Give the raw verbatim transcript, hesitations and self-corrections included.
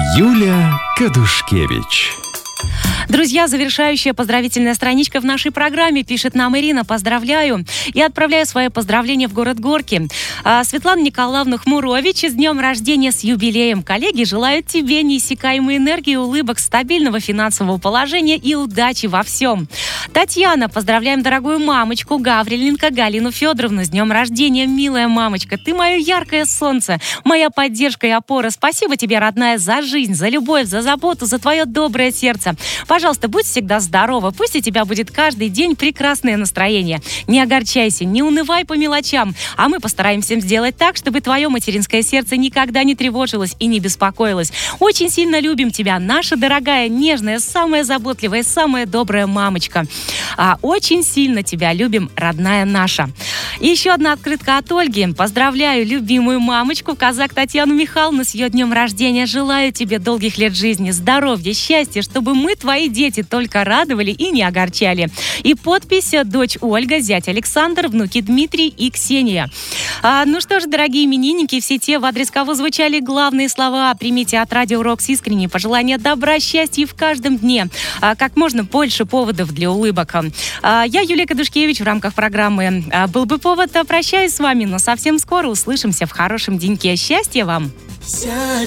Юля Кадушкевич. Друзья, завершающая поздравительная страничка в нашей программе. Пишет нам Ирина: поздравляю. Я отправляю свои поздравления в город Горки. А, Светлана Николаевна Хмурович, с днем рождения, с юбилеем. Коллеги желают тебе неиссякаемой энергии, улыбок, стабильного финансового положения и удачи во всем. Татьяна: поздравляем дорогую мамочку Гавриленко Галину Федоровну с днем рождения, милая мамочка. Ты мое яркое солнце, моя поддержка и опора. Спасибо тебе, родная, за жизнь, за любовь, за заботу, за твое доброе сердце. Пожалуйста, будь всегда здорова. Пусть у тебя будет каждый день прекрасное настроение. Не огорчайся, не унывай по мелочам. А мы постараемся сделать так, чтобы твое материнское сердце никогда не тревожилось и не беспокоилось. Очень сильно любим тебя, наша дорогая, нежная, самая заботливая, самая добрая мамочка. А, очень сильно тебя любим, родная наша. И еще одна открытка от Ольги. Поздравляю любимую мамочку, казак Татьяну Михайловну, с ее днем рождения. Желаю тебе долгих лет жизни, здоровья, счастья, чтобы мы, твои дети, только радовали и не огорчали. И подпись: дочь Ольга, зять Александр, внуки Дмитрий и Ксения. А, ну что ж, дорогие именинники, все те, в адрес кого звучали главные слова, примите от Радио Рокс искренние пожелания добра, счастья в каждом дне. А, как можно больше поводов для улыбок. А, я, Юлия Кадушкевич, в рамках программы а, «Был бы повод», прощаюсь с вами, но совсем скоро услышимся в хорошем деньке. Счастья вам!